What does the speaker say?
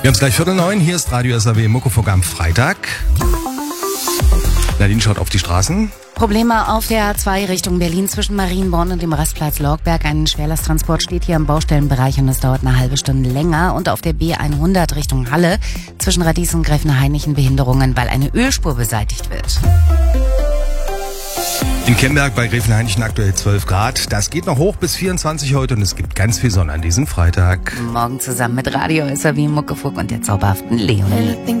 Wir haben es gleich 8:45, hier ist Radio SAW Muckefuck am Freitag. Nadine schaut auf die Straßen. Probleme auf der A2 Richtung Berlin zwischen Marienborn und dem Rastplatz Lorgberg. Ein Schwerlasttransport steht hier im Baustellenbereich und es dauert eine halbe Stunde länger. Und auf der B100 Richtung Halle zwischen Radies und Gräfenhainichen Behinderungen, weil eine Ölspur beseitigt wird. In Kemberg bei Gräfenhainichen aktuell 12 Grad. Das geht noch hoch bis 24 heute und es gibt ganz viel Sonne an diesem Freitag. Morgen zusammen mit Radio SAW Muckefuck und der zauberhaften Leonie.